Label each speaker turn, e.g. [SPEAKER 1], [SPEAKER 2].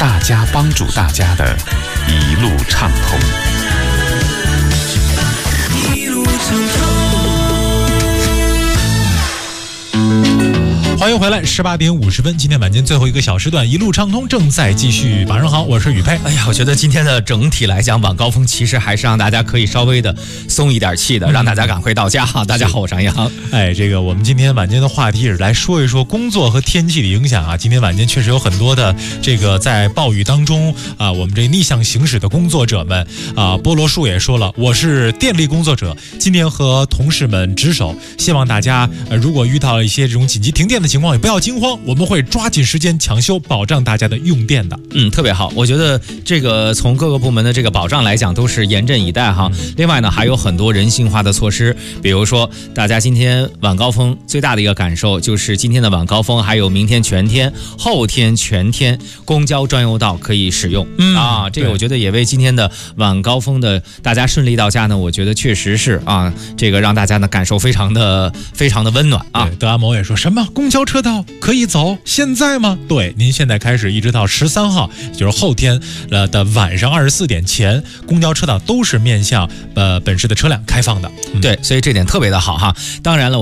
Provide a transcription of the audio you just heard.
[SPEAKER 1] 大家帮助大家的一路畅通。
[SPEAKER 2] 一路畅通。
[SPEAKER 3] 欢迎回来，18点50分，今天晚间最后一个小时段，一路畅通正在继续。晚上好，我是宇佩。
[SPEAKER 4] 哎呀，我觉得今天的整体来讲，晚高峰其实还是让大家可以稍微的松一点气的，让大家赶快到家哈。大家好，我是杨洋。
[SPEAKER 3] 哎，这个我们今天晚间的话题是来说一说工作和天气的影响啊。今天晚间确实有很多的这个在暴雨当中啊，我们这逆向行驶的工作者们啊，菠萝树也说了，我是电力工作者，今天和同事们值守，希望大家如果遇到一些这种紧急停电的情况，也不要惊慌，我们会抓紧时间抢修，保障大家的用电的。
[SPEAKER 4] 特别好，我觉得这个从各个部门的这个保障来讲，都是严阵以待哈。另外呢，还有很多人性化的措施，比如说大家今天晚高峰最大的一个感受就是今天的晚高峰，还有明天全天、后天全天公交专用道可以使用这个我觉得也为今天的晚高峰的大家顺利到家呢，我觉得确实是啊，这个让大家呢感受非常的温暖啊。
[SPEAKER 3] 德阿某也说什么公交车道可以走，现在吗？对，您现在开始一直到13号，就是后天的晚上24点前，公交车道都是面向本市的车辆开放的。
[SPEAKER 4] 对，所以这点特别的好哈。当然了。